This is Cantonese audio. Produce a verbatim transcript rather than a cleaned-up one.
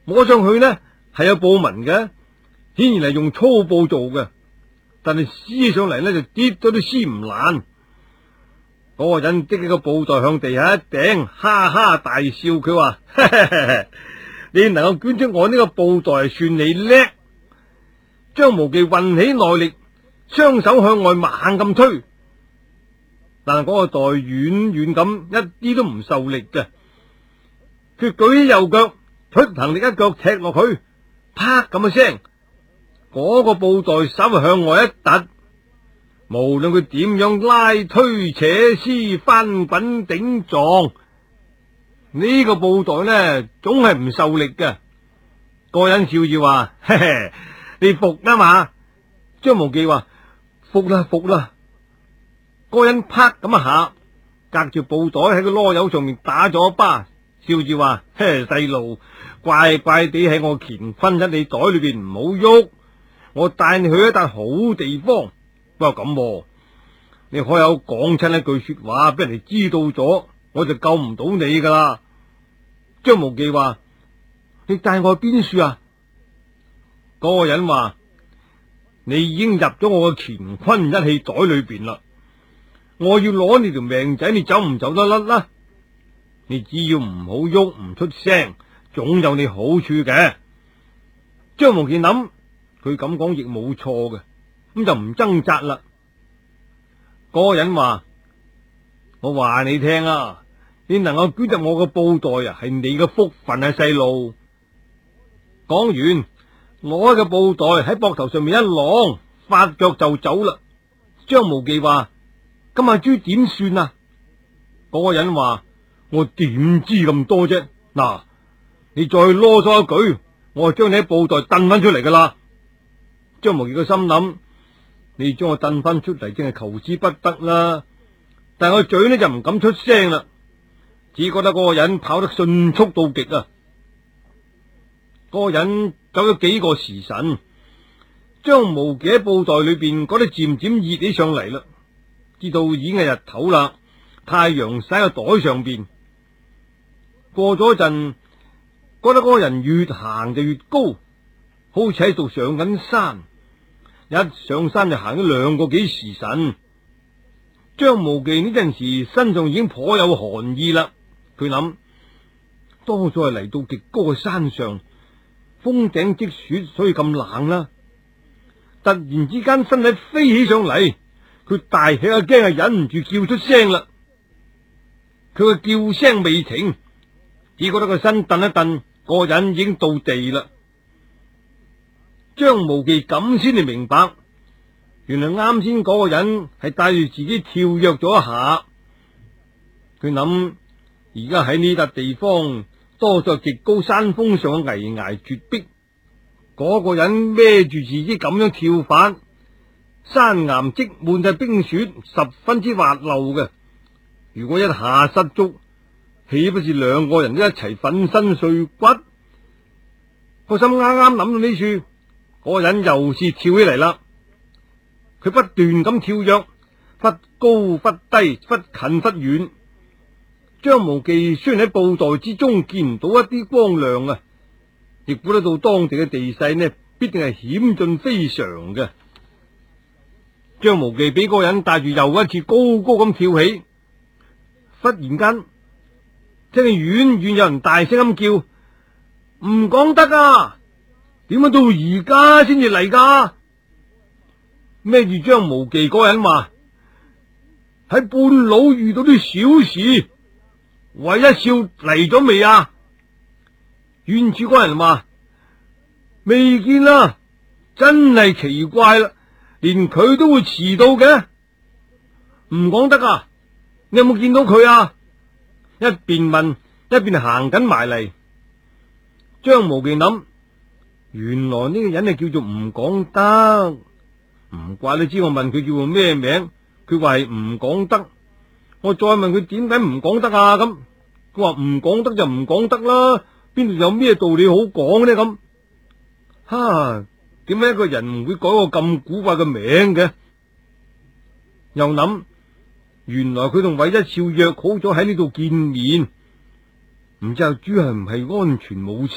摸上去呢係有布紋嘅，顯然係用粗布做嘅，但係撕起上嚟呢就跌咗都撕唔爛。嗰個人拎起個布袋向地下一掟，哈哈大笑。佢話：你能夠捐出我呢個布袋，算你叻。張無忌運起內力，雙手向外猛咁推，但係嗰個袋遠遠咁，一啲都唔受力嘅。佢舉起右腳，出行力一腳踢落去，啪咁嘅聲，嗰個布袋稍微向外一突，無論佢點樣拉推扯絲翻滾頂撞，呢個布袋呢總係唔受力嘅。個人笑住話：嘿嘿，你服啦嘛？張無忌話：服啦服啦。個人啪咁一下，隔住布袋喺個囉柚上面打咗一巴，笑住話：嘿，細路，乖乖地喺我乾坤一里袋裏邊唔好喐，我帶你去一笪好地方。不過咁，你開口講親一句說話，俾人哋知道咗，我就救唔到你噶啦。張無忌話：你帶我去邊處啊？嗰個人話：你已經入咗我嘅乾坤一氣袋裏邊啦，我要攞你條命仔，你走唔走得甩啦？你只要唔好喐唔出聲，總有你好處嘅。張無忌諗，佢咁講亦冇錯嘅，咁就唔掙扎啦。嗰個人話：我話你聽啊，你能夠捐入我個布袋啊，係你嘅福分啊，細路。講完，攞個布袋喺膊頭上面一晾，發腳就走啦。張無忌話：咁阿豬點算啊？嗰個人話：我點知咁多啫？嗱，你再囉嗦一句，我就將你喺布袋掟翻出嚟噶啦。張無忌個心諗：你將我掟翻出嚟，正係求之不得啦。但係個嘴呢就唔敢出聲啦，只覺得嗰個人跑得迅速到極啊！嗰個人走咗幾個時辰，張無忌喺布袋裏邊覺得漸漸熱起上嚟啦，知道已經係日頭啦，太陽曬喺個袋上邊。過咗一陣，覺得嗰個人越行就越高，好似喺度上緊山。一上山就行咗兩個幾時辰。張無忌呢陣時身上已經頗有寒意啦，佢諗多數係嚟到極高嘅山上，峰頂積雪，所以咁冷啦。突然之間身體飛起上嚟，佢大吃一驚啊，忍唔住叫出聲啦。佢嘅叫聲未停，只覺得個身頓一頓，個人已經到地啦。張無忌咁先至明白，原來啱先嗰個人係帶住自己跳躍咗一下。佢諗而家喺呢笪地方，多咗極高山峰上嘅危崖絕壁，嗰個人孭住自己咁樣跳法，山岩積滿嘅冰雪，十分之滑溜嘅。如果一下失足，豈不是兩個人一齊粉身碎骨？個心啱啱諗到呢處，嗰個人又是跳起嚟啦。佢不斷咁跳躍，忽高忽低，忽近忽遠。張無忌雖然喺布袋之中見唔到一啲光亮啊，亦估得到當地嘅地勢呢，必定係險峻非常嘅。張無忌俾嗰個人帶住又一次高高咁跳起，忽然間聽見遠遠有人大聲咁叫：唔講得啊！點解到而家先至嚟噶？孭住張無忌嗰人話：喺半路遇到啲小事，韋一少嚟咗未啊？遠處嗰人話：未見啦，真係奇怪啦，連佢都會遲到嘅。唔講得啊，你有冇見到佢啊？一邊問一邊行緊埋嚟。張無忌諗，原來呢個人係叫做唔講得，唔怪你知我問佢叫做咩名，佢話係唔講得。我再問佢點解唔講得啊？咁佢話唔講得就唔講得啦，邊度有咩道理好講呢？咁哈，點解一個人唔會改個咁古怪嘅名嘅？又諗，原來佢同韋一少約好咗喺呢度見面，唔知阿朱係唔係安全冇事？